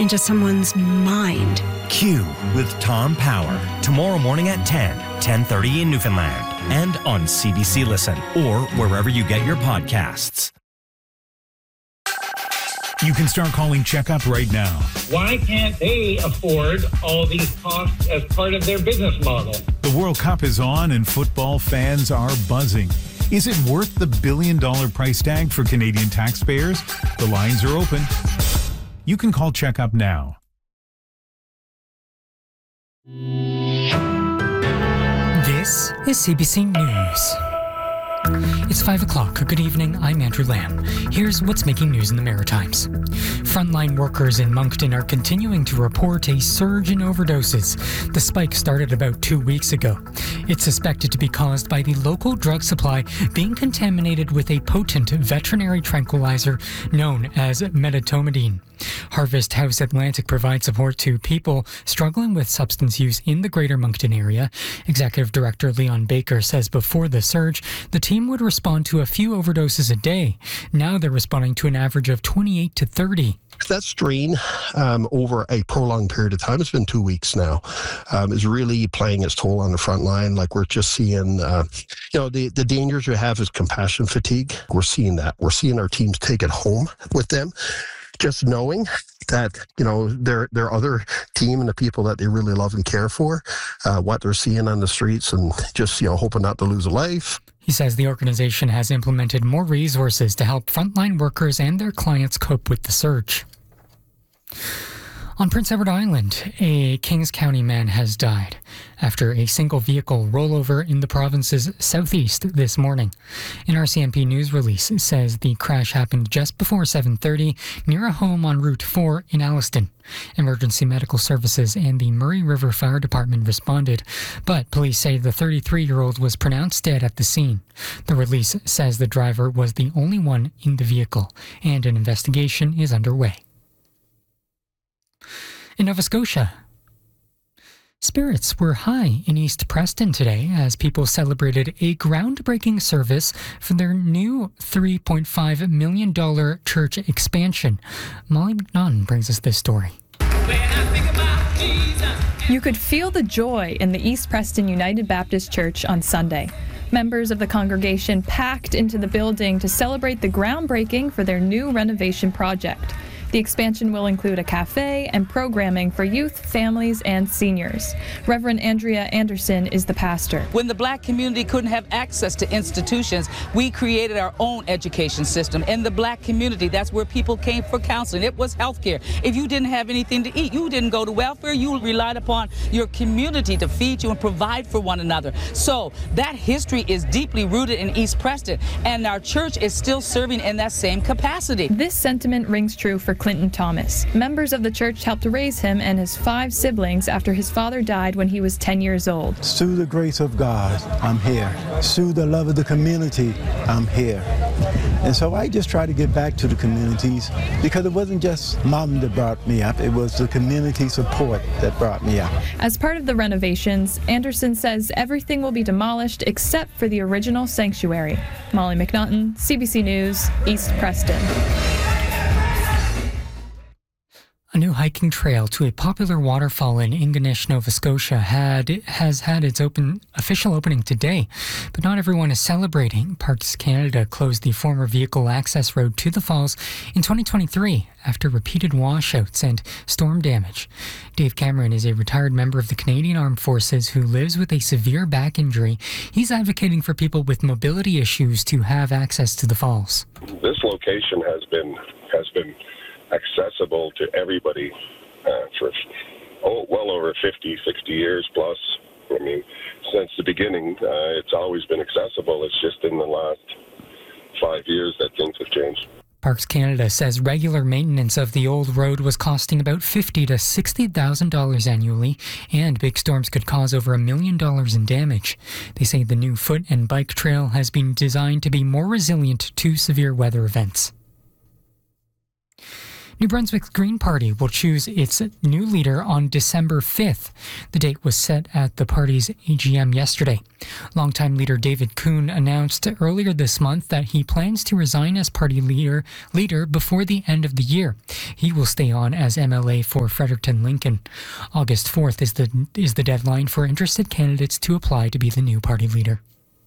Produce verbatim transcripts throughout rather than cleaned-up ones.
into someone's mind. Q with Tom Power. Tomorrow morning at ten, ten thirty in Newfoundland. And on C B C Listen or wherever you get your podcasts. You can start calling Checkup right now. Why can't they afford all these costs as part of their business model? The World Cup is on and football fans are buzzing. Is it worth the billion-dollar price tag for Canadian taxpayers? The lines are open. You can call Checkup now. This is C B C News. It's five o'clock. Good evening. I'm Andrew Lamb. Here's what's making news in the Maritimes. Frontline workers in Moncton are continuing to report a surge in overdoses. The spike started about two weeks ago. It's suspected to be caused by the local drug supply being contaminated with a potent veterinary tranquilizer known as medetomidine. Harvest House Atlantic provides support to people struggling with substance use in the Greater Moncton area. Executive Director Leon Baker says before the surge, the team would respond to a few overdoses a day. Now they're responding to an average of twenty-eight to thirty. That strain um, over a prolonged period of time, it's been two weeks now, um, is really playing its toll on the front line. Like we're just seeing, uh, you know, the, the dangers you have is compassion fatigue. We're seeing that. We're seeing our teams take it home with them. Just knowing that, you know, their their other team and the people that they really love and care for, uh, what they're seeing on the streets and just, you know, hoping not to lose a life. He says the organization has implemented more resources to help frontline workers and their clients cope with the surge. On Prince Edward Island, a Kings County man has died after a single vehicle rollover in the province's southeast this morning. An R C M P news release says the crash happened just before seven thirty near a home on Route four in Alliston. Emergency medical services and the Murray River Fire Department responded, but police say the thirty-three-year-old was pronounced dead at the scene. The release says the driver was the only one in the vehicle, and an investigation is underway. In Nova Scotia, spirits were high in East Preston today as people celebrated a groundbreaking service for their new three point five million dollars church expansion. Molly McNaughton brings us this story. You could feel the joy in the East Preston United Baptist Church on Sunday. Members of the congregation packed into the building to celebrate the groundbreaking for their new renovation project. The expansion will include a cafe and programming for youth, families, and seniors. Reverend Andrea Anderson is the pastor. When the black community couldn't have access to institutions, we created our own education system. In the black community, that's where people came for counseling. It was healthcare. If you didn't have anything to eat, you didn't go to welfare. You relied upon your community to feed you and provide for one another. So that history is deeply rooted in East Preston, and our church is still serving in that same capacity. This sentiment rings true for Clinton Thomas. Members of the church helped raise him and his five siblings after his father died when he was ten years old. Through the grace of God, I'm here. Through the love of the community, I'm here. And so I just try to get back to the communities because it wasn't just mom that brought me up, it was the community support that brought me up. As part of the renovations, Anderson says everything will be demolished except for the original sanctuary. Molly McNaughton, C B C News, East Preston. A new hiking trail to a popular waterfall in Ingonish, Nova Scotia had has had its open official opening today, but not everyone is celebrating. Parks Canada closed the former vehicle access road to the falls in twenty twenty-three after repeated washouts and storm damage. Dave Cameron is a retired member of the Canadian Armed Forces who lives with a severe back injury. He's advocating for people with mobility issues to have access to the falls. This location has been has been accessible to everybody uh, for oh, well over fifty, sixty years plus. I mean, since the beginning, uh, it's always been accessible. It's just in the last five years that things have changed. Parks Canada says regular maintenance of the old road was costing about fifty thousand to sixty thousand dollars annually, and big storms could cause over a million dollars in damage. They say the new foot and bike trail has been designed to be more resilient to severe weather events. New Brunswick's Green Party will choose its new leader on December fifth. The date was set at the party's A G M yesterday. Longtime leader David Kuhn announced earlier this month that he plans to resign as party leader, leader before the end of the year. He will stay on as M L A for Fredericton Lincoln. August fourth is the, is the deadline for interested candidates to apply to be the new party leader.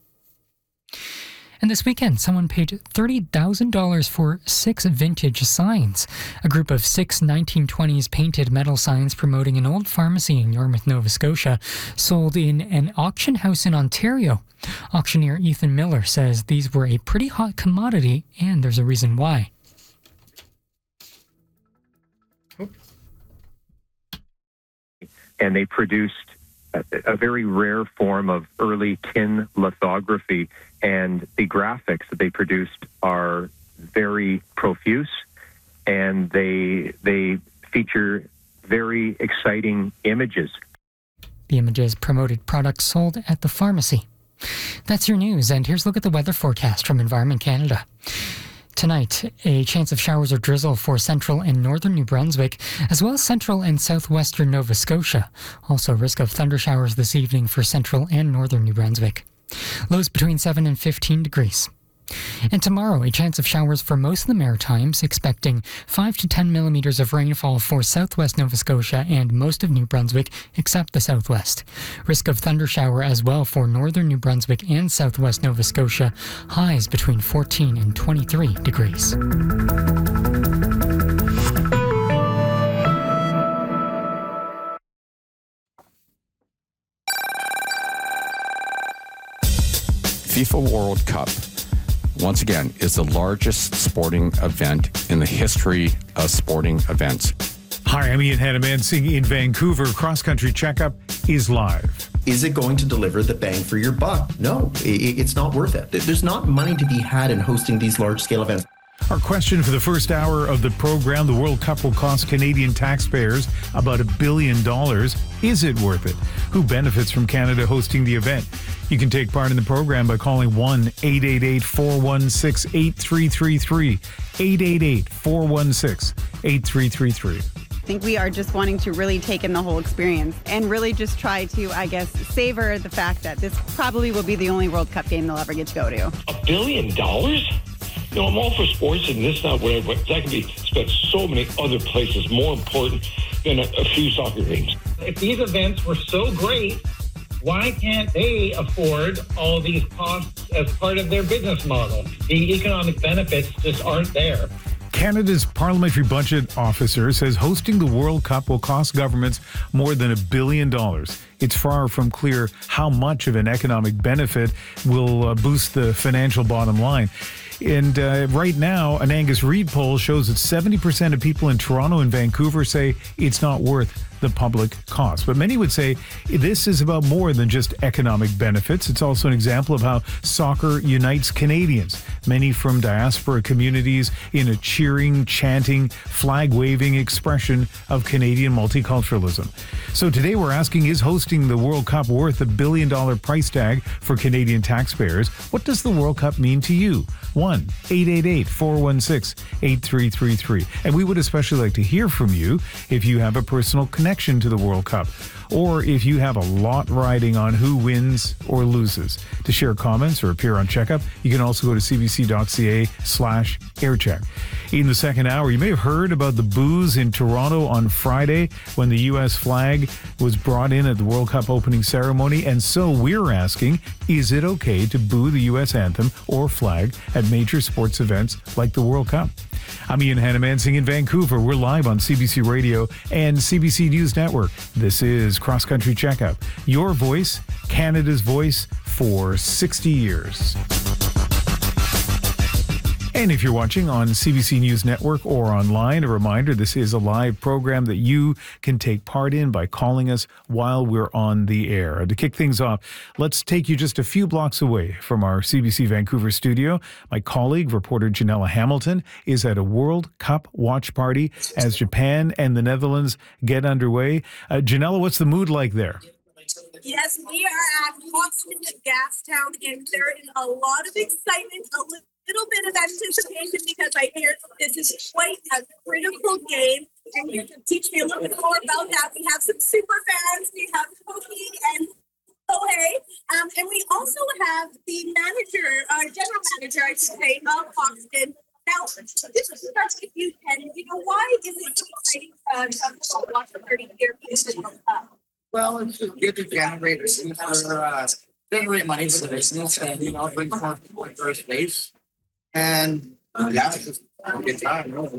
And this weekend, someone paid thirty thousand dollars for six vintage signs. A group of six nineteen twenties painted metal signs promoting an old pharmacy in Yarmouth, Nova Scotia, sold in an auction house in Ontario. Auctioneer Ethan Miller says these were a pretty hot commodity, and there's a reason why. And they produced a, a very rare form of early tin lithography, and the graphics that they produced are very profuse, and they they feature very exciting images. The images promoted products sold at the pharmacy. That's your news, and here's a look at the weather forecast from Environment Canada. Tonight, a chance of showers or drizzle for central and northern New Brunswick, as well as central and southwestern Nova Scotia. Also, risk of thunder showers this evening for central and northern New Brunswick. Lows between seven and fifteen degrees. And tomorrow, a chance of showers for most of the Maritimes, expecting five to ten millimeters of rainfall for southwest Nova Scotia and most of New Brunswick, except the southwest. Risk of thunder shower as well for northern New Brunswick and southwest Nova Scotia, highs between fourteen and twenty-three degrees. FIFA World Cup, once again, is the largest sporting event in the history of sporting events. Hi, I'm Ian Hanamansing in Vancouver. Cross Country Checkup is live. Is it going to deliver the bang for your buck? No, it's not worth it. There's not money to be had in hosting these large-scale events. Our question for the first hour of the program, the World Cup will cost Canadian taxpayers about a billion dollars. Is it worth it? Who benefits from Canada hosting the event? You can take part in the program by calling one eight eight eight, four one six, eight three three three, eight eight eight, four one six, eight three three three. I think we are just wanting to really take in the whole experience and really just try to, I guess, savor the fact that this probably will be the only World Cup game they'll ever get to go to. A billion dollars? You know, I'm all for sports and this, not whatever, but that can be spent so many other places more important than a, a few soccer games. If these events were so great, why can't they afford all these costs as part of their business model? The economic benefits just aren't there. Canada's Parliamentary Budget Officer says hosting the World Cup will cost governments more than a billion dollars. It's far from clear how much of an economic benefit will uh, boost the financial bottom line. And uh, right now, an Angus Reid poll shows that seventy percent of people in Toronto and Vancouver say it's not worth the public cost. But many would say this is about more than just economic benefits. It's also an example of how soccer unites Canadians, many from diaspora communities, in a cheering, chanting, flag-waving expression of Canadian multiculturalism. So today we're asking, is hosting the World Cup worth a billion-dollar price tag for Canadian taxpayers? What does the World Cup mean to you? one eight eight eight, four one six, eight three three three. And we would especially like to hear from you if you have a personal connection to the World Cup, or if you have a lot riding on who wins or loses. To share comments or appear on Checkup, you can also go to cbc.ca slash aircheck. In the second hour, you may have heard about the boos in Toronto on Friday when the U S flag was brought in at the World Cup opening ceremony. And so we're asking, is it okay to boo the U S anthem or flag at major sports events like the World Cup? I'm Ian Hanamansing in Vancouver. We're live on C B C Radio and C B C News Network. This is Cross Country Checkup, your voice, Canada's voice for sixty years. And if you're watching on C B C News Network or online, a reminder, this is a live program that you can take part in by calling us while we're on the air. To kick things off, let's take you just a few blocks away from our C B C Vancouver studio. My colleague, reporter Janella Hamilton, is at a World Cup watch party as Japan and the Netherlands get underway. Uh, Janella, what's the mood like there? Yes, we are at Hoxton Gastown, and there is a lot of excitement, a little little bit of anticipation because I hear this is quite a critical game, and you can teach me a little bit more about that. We have some super fans. We have Cookie and Kohei, um, and we also have the manager, uh, general manager, I should say, of Hoxton. Now, this is starts with you, Ken. You know, why is it so exciting uh, to watch the thirty-year World Cup? Well, it's just good to generate for uh, generate money for the business, and you know, bring more people into our space. And uh, yeah, it's just a good time. No?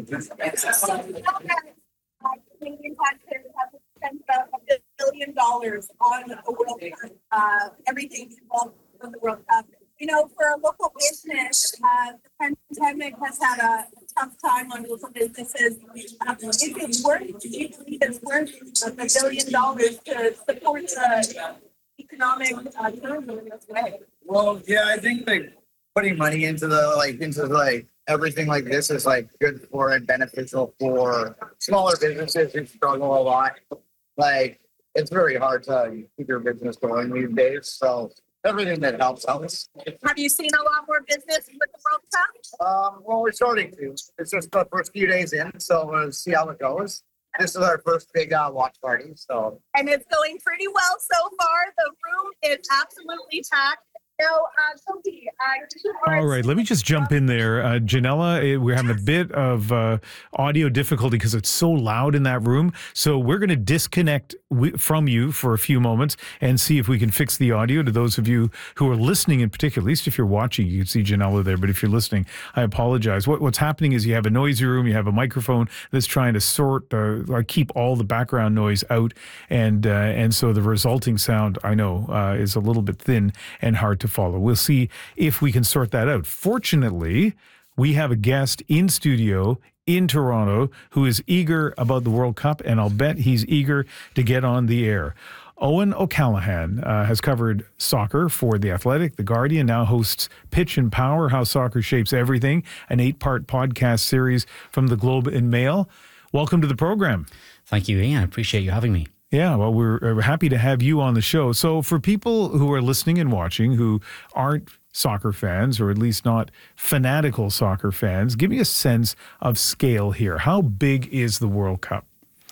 Canadian taxpayers have to spend about a billion dollars on the World Cup, uh, everything involved with the World Cup. You know, for a local business, uh, the pandemic has had a, a tough time on local businesses. Um, is it worth, do you believe it's worth a billion dollars to support the economic uh, tourism in this way? Well, yeah, I think like putting money into the like into like everything like this is like good for and beneficial for smaller businesses who struggle a lot. Like it's very hard to keep your business going these days. So everything that helps helps. Have you seen a lot more business with the World Cup? Um, well, we're starting to. It's just the first few days in, so we'll see how it goes. This is our first big uh, watch party, so. And it's going pretty well so far. The room is absolutely packed. Now, uh, Sophie, uh, all right, let me just jump in there. Uh, Janella, we're having a bit of uh, audio difficulty because it's so loud in that room. So we're going to disconnect w- from you for a few moments and see if we can fix the audio. To those of you who are listening in particular, at least if you're watching, you can see Janella there. But if you're listening, I apologize. What, what's happening is you have a noisy room, you have a microphone that's trying to sort, uh, like keep all the background noise out. And, uh, and so the resulting sound, I know, uh, is a little bit thin and hard to follow. We'll see if we can sort that out. Fortunately, we have a guest in studio in Toronto who is eager about the World Cup, and I'll bet he's eager to get on the air. Owen O'Callaghan uh, has covered soccer for The Athletic. The Guardian now hosts Pitch and Power, How Soccer Shapes Everything, an eight-part podcast series from the Globe and Mail. Welcome to the program. Thank you, Ian. I appreciate you having me. Yeah, well, we're happy to have you on the show. So for people who are listening and watching who aren't soccer fans, or at least not fanatical soccer fans, give me a sense of scale here. How big is the World Cup?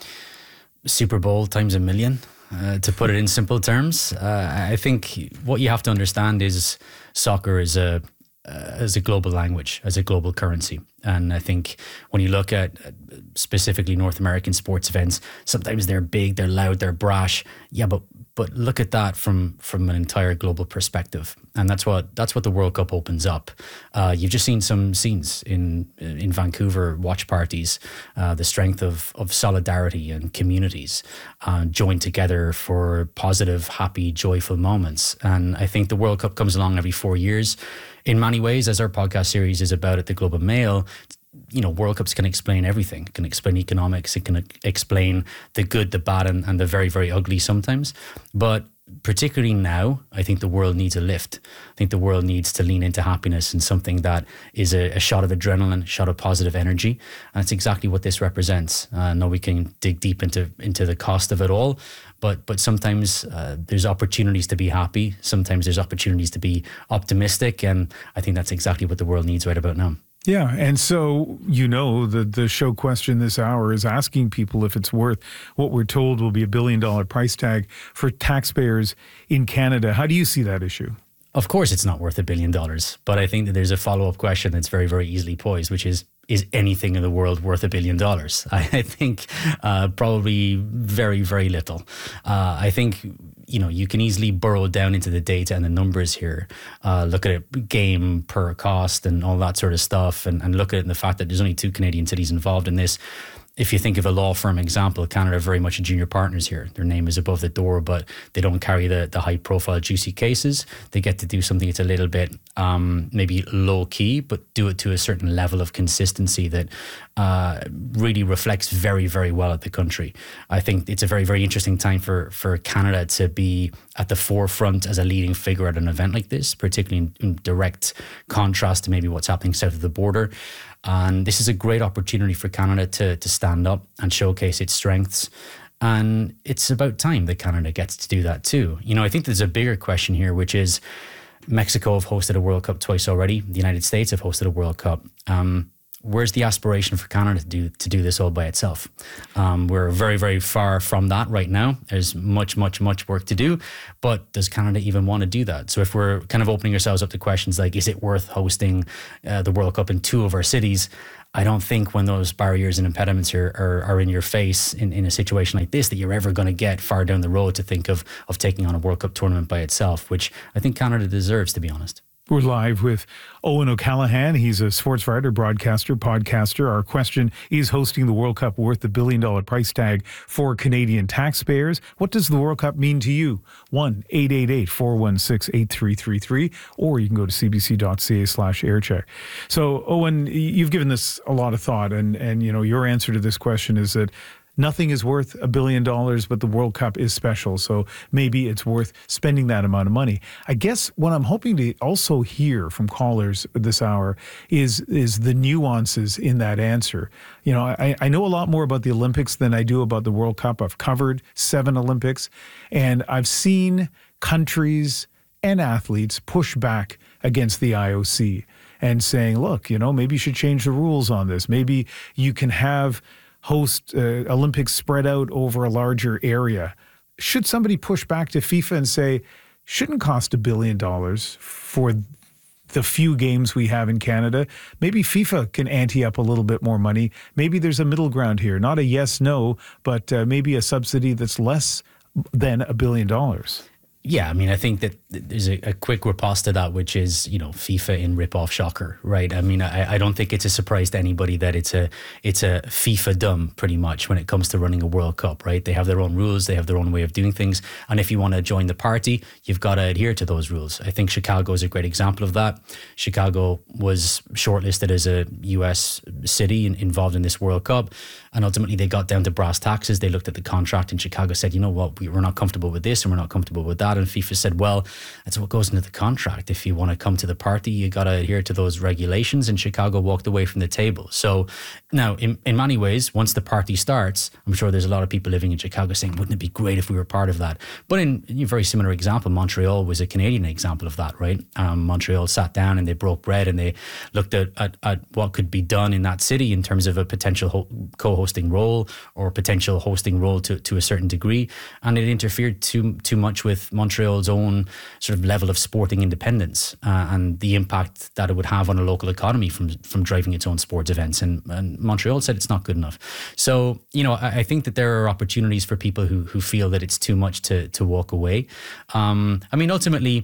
Super Bowl times a million, uh, to put it in simple terms. Uh, I think what you have to understand is soccer is a Uh, as a global language, as a global currency. And I think when you look at uh, specifically North American sports events, sometimes they're big, they're loud, they're brash. Yeah, but but look at that from from an entire global perspective. And that's what that's what the World Cup opens up. Uh, you've just seen some scenes in in Vancouver, watch parties, uh, the strength of of solidarity and communities uh, joined together for positive, happy, joyful moments. And I think the World Cup comes along every four years. In many ways, as our podcast series is about at the Globe and Mail, you know, World Cups can explain everything. It can explain economics. It can explain the good, the bad, and, and the very, very ugly sometimes. But particularly now, I think the world needs a lift. I think the world needs to lean into happiness and something that is a, a shot of adrenaline, a shot of positive energy. And that's exactly what this represents. Uh, I know we can dig deep into into the cost of it all, but but sometimes uh, there's opportunities to be happy. Sometimes there's opportunities to be optimistic. And I think that's exactly what the world needs right about now. Yeah, and so, you know, the, the show question this hour is asking people if it's worth what we're told will be a billion dollar price tag for taxpayers in Canada. How do you see that issue? Of course it's not worth a billion dollars, but I think that there's a follow-up question that's very, very easily posed, which is, is anything in the world worth a billion dollars? I, I think uh, probably very, very little. Uh, I think, you know, you can easily burrow down into the data and the numbers here, uh, look at it game per cost and all that sort of stuff, and, and look at it in the fact that there's only two Canadian cities involved in this. If you think of a law firm example, Canada are very much a junior partners here. Their name is above the door, but they don't carry the, the high profile, juicy cases. They get to do something that's a little bit um, maybe low key, but do it to a certain level of consistency that uh, really reflects very, very well at the country. I think it's a very, very interesting time for, for Canada to be at the forefront as a leading figure at an event like this, particularly in, in direct contrast to maybe what's happening south of the border. And this is a great opportunity for Canada to to stand up and showcase its strengths. And it's about time that Canada gets to do that too. You know, I think there's a bigger question here, which is Mexico have hosted a World Cup twice already. The United States have hosted a World Cup. Um, where's the aspiration for Canada to do to do this all by itself? Um, we're very, very far from that right now. There's much, much, much work to do. But does Canada even want to do that? So if we're kind of opening ourselves up to questions like, is it worth hosting uh, the World Cup in two of our cities? I don't think when those barriers and impediments are, are, are in your face in, in a situation like this that you're ever going to get far down the road to think of of taking on a World Cup tournament by itself, which I think Canada deserves, to be honest. We're live with Owen O'Callaghan. He's a sports writer, broadcaster, podcaster. Our question is hosting the World Cup worth the billion dollar price tag for Canadian taxpayers. What does the World Cup mean to you? one eight eight eight, four one six, eight three three three, or you can go to cbc.ca slash aircheck. So, Owen, you've given this a lot of thought, and, and you know, your answer to this question is that nothing is worth a billion dollars, but the World Cup is special. So maybe it's worth spending that amount of money. I guess what I'm hoping to also hear from callers this hour is is the nuances in that answer. You know, I, I know a lot more about the Olympics than I do about the World Cup. I've covered seven Olympics, and I've seen countries and athletes push back against the I O C and saying, look, you know, maybe you should change the rules on this. Maybe you can have host uh, Olympics spread out over a larger area. Should somebody push back to FIFA and say, shouldn't cost a billion dollars for the few games we have in Canada? Maybe FIFA can ante up a little bit more money. Maybe there's a middle ground here, not a yes, no, but uh, maybe a subsidy that's less than a billion dollars. Yeah, I mean, I think that there's a, a quick riposte to that, which is, you know, FIFA in rip-off soccer, right? I mean, I, I don't think it's a surprise to anybody that it's a it's a FIFA-dom, pretty much, when it comes to running a World Cup, right? They have their own rules, they have their own way of doing things, and if you want to join the party, you've got to adhere to those rules. I think Chicago is a great example of that. Chicago was shortlisted as a U S city in, involved in this World Cup, and ultimately they got down to brass taxes. They looked at the contract, and Chicago said, you know what, we, we're not comfortable with this, and we're not comfortable with that. And FIFA said, well, that's what goes into the contract. If you want to come to the party, you got to adhere to those regulations. And Chicago walked away from the table. So now, in, in many ways, once the party starts, I'm sure there's a lot of people living in Chicago saying, wouldn't it be great if we were part of that? But in, in a very similar example, Montreal was a Canadian example of that, right? Um, Montreal sat down and they broke bread and they looked at, at, at what could be done in that city in terms of a potential ho- co-hosting role or potential hosting role to, to a certain degree. And it interfered too, too much with Montreal's own sort of level of sporting independence uh, and the impact that it would have on a local economy from from driving its own sports events. And, and Montreal said it's not good enough. So, you know, I, I think that there are opportunities for people who who feel that it's too much to to walk away. Um, I mean, ultimately,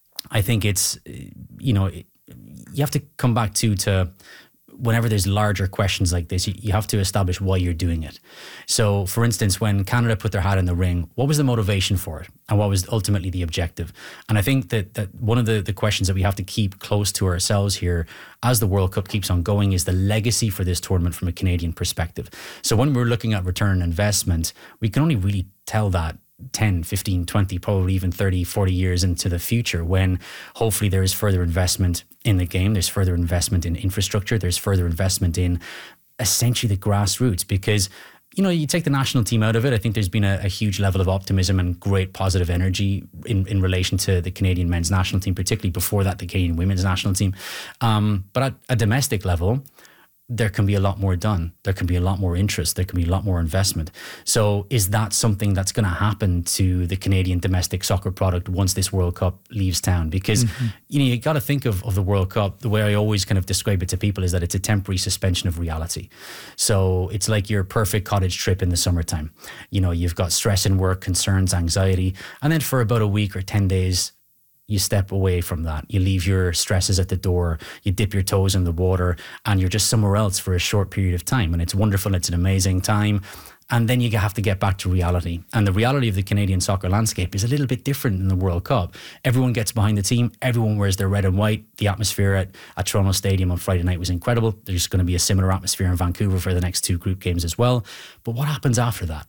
I think it's, you know, you have to come back to to whenever there's larger questions like this, you, you have to establish why you're doing it. So, for instance, when Canada put their hat in the ring, what was the motivation for it? And what was ultimately the objective? And I think that, that one of the, the questions that we have to keep close to ourselves here as the World Cup keeps on going is the legacy for this tournament from a Canadian perspective. So when we're looking at return on investment, we can only really tell that ten, fifteen, twenty, probably even thirty, forty years into the future, when hopefully there is further investment in the game, there's further investment in infrastructure, there's further investment in essentially the grassroots. Because, you know, you take the national team out of it, I think there's been a, a huge level of optimism and great positive energy in, in relation to the Canadian men's national team, particularly before that, the Canadian women's national team. Um, but at a domestic level, there can be a lot more done. There can be a lot more interest. There can be a lot more investment. So is that something that's going to happen to the Canadian domestic soccer product once this World Cup leaves town? Because, mm-hmm. you know, you got to think of, of the World Cup, the way I always kind of describe it to people is that it's a temporary suspension of reality. So it's like your perfect cottage trip in the summertime. You know, you've got stress in work, concerns, anxiety, and then for about a week or ten days, you step away from that. You leave your stresses at the door, you dip your toes in the water, and you're just somewhere else for a short period of time. And it's wonderful, it's an amazing time. And then you have to get back to reality. And the reality of the Canadian soccer landscape is a little bit different than the World Cup. Everyone gets behind the team, everyone wears their red and white. The atmosphere at, at Toronto Stadium on Friday night was incredible. There's going to be a similar atmosphere in Vancouver for the next two group games as well. But what happens after that?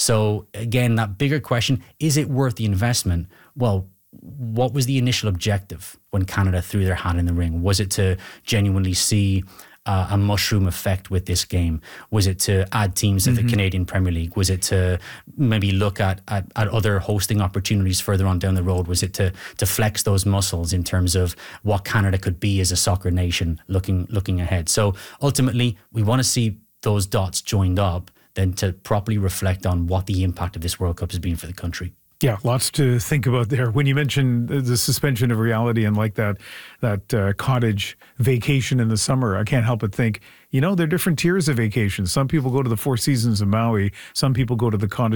So again, that bigger question, is it worth the investment? Well, what was the initial objective when Canada threw their hat in the ring? Was it to genuinely see uh, a mushroom effect with this game? Was it to add teams to mm-hmm. the Canadian Premier League? Was it to maybe look at, at, at other hosting opportunities further on down the road? Was it to to flex those muscles in terms of what Canada could be as a soccer nation looking looking ahead? So ultimately, we want to see those dots joined up, then to properly reflect on what the impact of this World Cup has been for the country. Yeah, lots to think about there. When you mentioned the suspension of reality and like that that uh, cottage vacation in the summer, I can't help but think, you know, there are different tiers of vacations. Some people go to the Four Seasons of Maui. Some people go to the cottage